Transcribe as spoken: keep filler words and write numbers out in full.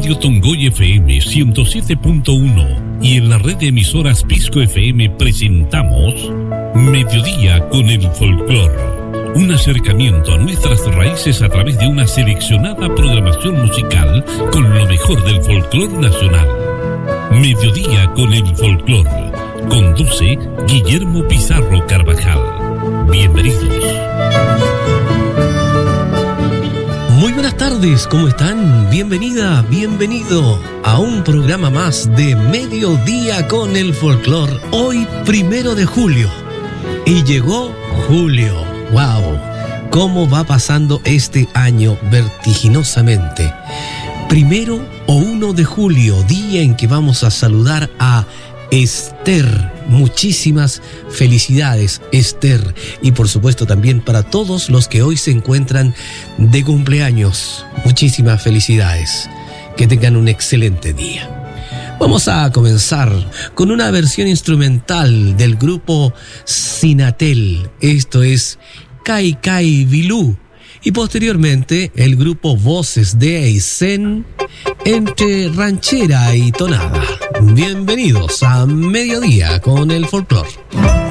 Radio Tongoy F M ciento siete punto uno y en la red de emisoras Pisco F M presentamos Mediodía con el Folclor. Un acercamiento a nuestras raíces a través de una seleccionada programación musical con lo mejor del folclor nacional. Mediodía con el Folclor. Conduce Guillermo Pizarro Carvajal. Bienvenidos. Muy buenas tardes, ¿cómo están? Bienvenida, bienvenido a un programa más de Mediodía con el Folclor. Hoy, primero de julio. Y llegó julio. ¡Wow! ¿Cómo va pasando este año vertiginosamente? Primero o uno de julio, día en que vamos a saludar a Esther. Muchísimas felicidades, Esther. Y por supuesto también para todos los que hoy se encuentran de cumpleaños. Muchísimas felicidades. Que tengan un excelente día. Vamos a comenzar con una versión instrumental del grupo Sinatel. Esto es Kai Kai Bilú. Y posteriormente el grupo Voces de Aysén, entre ranchera y tonada. Bienvenidos a Mediodía con el Folclor.